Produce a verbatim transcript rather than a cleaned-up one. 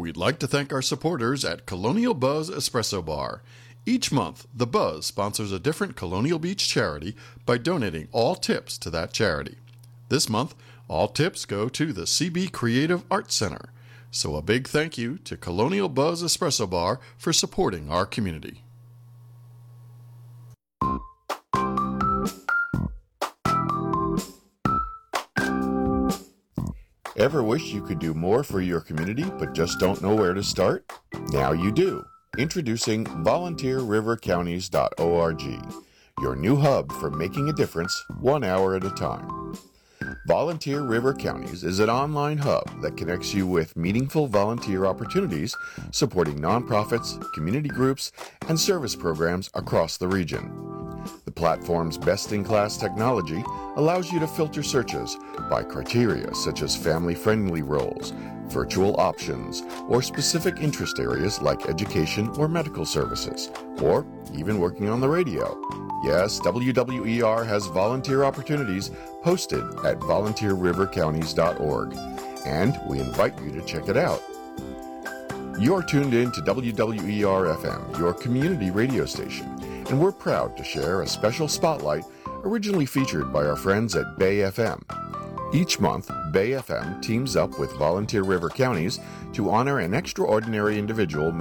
We'd like to thank our supporters at Colonial Buzz Espresso Bar. Each month, the Buzz sponsors a different Colonial Beach charity by donating all tips to that charity. This month, all tips go to the C B Creative Arts Center. So a big thank you to Colonial Buzz Espresso Bar for supporting our community. Ever wish you could do more for your community but just don't know where to start? Now you do. Introducing volunteer river counties dot org, your new hub for making a difference one hour at a time. Volunteer River Counties is an online hub that connects you with meaningful volunteer opportunities supporting nonprofits, community groups, and service programs across the region. The platform's best-in-class technology allows you to filter searches by criteria such as family-friendly roles, virtual options, or specific interest areas like education or medical services, or even working on the radio. Yes, W W E R has volunteer opportunities posted at volunteer river counties dot org, and we invite you to check it out. You're tuned in to W W E R F M, your community radio station, and we're proud to share a special spotlight originally featured by our friends at Bay F M. Each month, Bay F M teams up with Volunteer River Counties to honor an extraordinary individual